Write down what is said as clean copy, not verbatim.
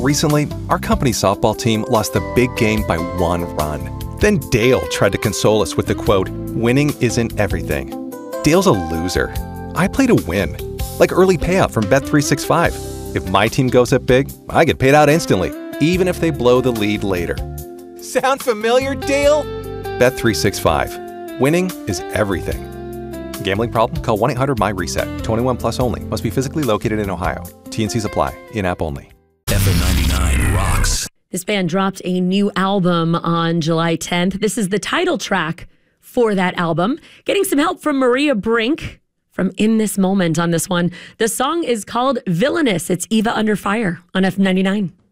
Recently, our company's softball team lost the big game by 1 run. Then Dale tried to console us with the quote, "Winning isn't everything." Dale's a loser. I play to win. Like early payout from Bet365. If my team goes up big, I get paid out instantly, even if they blow the lead later. Sound familiar, Dale? Bet365. Winning is everything. Gambling problem? Call 1-800-MY-RESET. 21 plus only. Must be physically located in Ohio. T&Cs apply. In-app only. FM 99 rocks. This band dropped a new album on July 10th. This is the title track for that album. Getting some help from Maria Brink from In This Moment on this one. The song is called Villainous. It's Eva Under Fire on FM 99.